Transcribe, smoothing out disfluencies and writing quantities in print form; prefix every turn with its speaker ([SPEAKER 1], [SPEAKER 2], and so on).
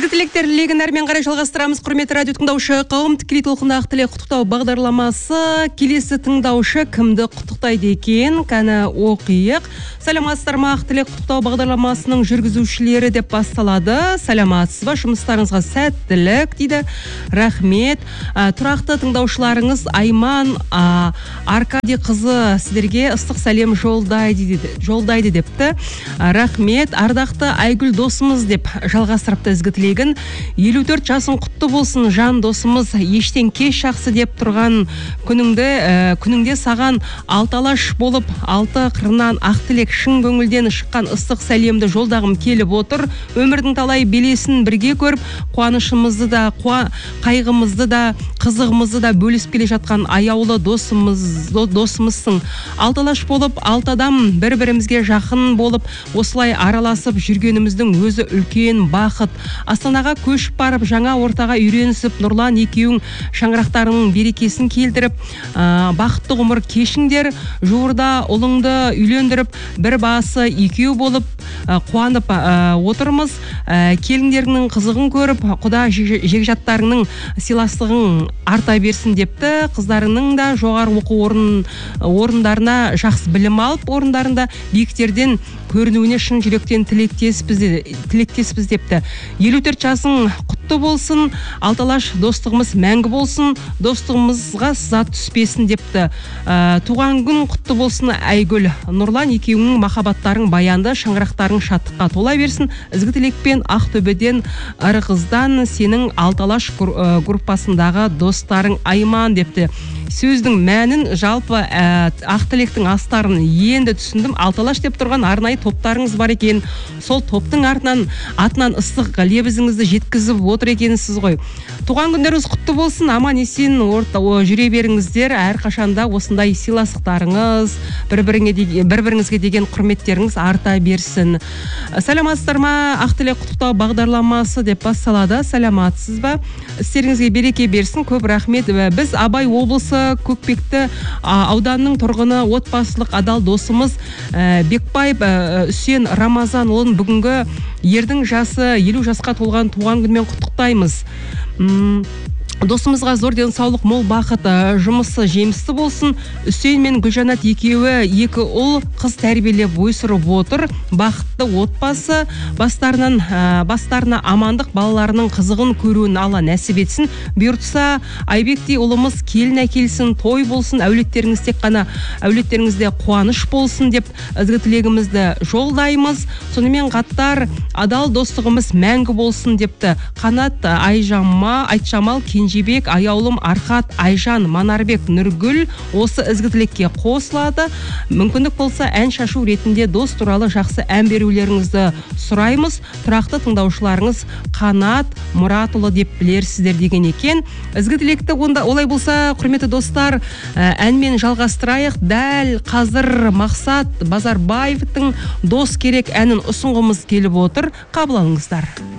[SPEAKER 1] Ізгі тілектер легін әрмен қарай жалғастырамыз. Құрметті радио тыңдаушы қауым, тікелей толқында ақ тілек құттықтау бағдарламасы. Келесі тыңдаушы кімді құттықтайды екен? Кәні оқиық. Саламатсыздар ма, ақ тілек құттықтау бағдарламасының жүргізушілері деп басталады. Саламатсыз ба, жұмыстарыңызға сәттілік дейді. Рахмет. Тұрақты тыңдаушыларыңыз Айман Аркадий қызы сіздерге ыстық сәлем жолдайды депті. Рахмет. Ардақты Айгүл досымыз деп жалғастырыпты ізгі тілегін. 54 жасың құтты болсын жан досымыз, ештен кеш жақсы деп тұрған күніңде саған алталаш болып, алты қырынан ақ тілек шын көңілден шыққан ыстық сәлемді жолдағым келіп отыр. Өмірдің талай белесін бірге көріп, қуанышымызды да, қайғымызды да, қызығымызды да бөлісіп келе жатқан аяулы досымызсың. Алталаш болып, алты адам бір-бірімізге жақын болып, осылай араласып жүргеніміздің өзі үлкен бақыт. Астанаға көшіп барып, жаңа ортаға үйренісіп, Нұрлан екеуің шаңырақтарының берекесін келдіріп, бақытты ғұмыр кешіңдер. Жуырда ұлыңды үйлендіріп, бір басы екеу болып қуанып отырмыз. Келіндерінің қызығын көріп, құда жекжаттарының сыйластығын арта берсін депті. Қыздарының да жоғары оқу орындарына жақсы білім алып, орындарында биіктерден көрінуіне шын жүректен тілектеспіз депті. 54 жасың құтты болсын, алталаш достығымыз мәңгі болсын, достығымызға сызат түспесін депті. Туған күн құтты болсын Айгүл. Нұрлан екеуіңнің махаббаттарың баянды, шаңырақтарың шаттыққа тола берсін. Ізгі тілекпен Ақтөбеден Ырғыздан сенің алталаш группасындағы достарың Айман депті. Сөздің мәнін, жалпы ақ тілектің астарын енді түсіндім. Алталаш деп тұрған арнайы топтарыңыз бар екен. Сол топтың атынан ыстық лебізіңізді жеткізіп отыр екенсіз ғой. Туған күндеріңіз құтты болсын, аман есен жүре беріңіздер. Әрқашанда осындай сыйластықтарыңыз, бір-біріңізге деген құрметтеріңіз арта берсін. Саламатсыздар ма, ақ тілек құттықтау бағдарламасы деп басталады. Саламатсыз ба? Істеріңізге береке берсін. Көп рахмет. Біз Абай облысы Көкпекті ауданның тұрғыны отбасылық адал досымыз Бекбаев Үсен Рамазан ұлын бүгінгі ердің жасы 50 жасқа толған туған күнмен құттықтаймыз. Досымызға зор денсаулық, мол бақыт, жұмысы жемісті болсын. Үсен мен Гүлжанат екеуі екі ұл қыз тәрбиелеп өсіріп отыр. Бақытты отбасы, бастарына амандық, балаларының қызығын көруін Алла нәсіп етсін. Бұйыртса Айбектей ұлымыз келін әкелсін, той болсын, әулеттеріңізде қуаныш болсын деп ізгі тілегімізді жолдаймыз. Сонымен қатар адал достығымыз мәңгі болсын депті. Қанат Айтжамал Кенжебек, аяулым Архат, Айжан, Манарбек, Нұргүл осы ізгі тілекке қосылады. Мүмкіндік болса ән шашу ретінде дос туралы жақсы ән берулеріңізді сұраймыз. Тұрақты тыңдаушыларыңыз Қанат Мұратұлы деп білерсіздер деген екен. Ізгі тілекті олай болса, құрметті достар, әнмен жалғастырайық. Дәл қазір Мақсат Базарбаевтың Дос керек әнін ұсынғымыз келіп отыр. Қабыл алыңыздар.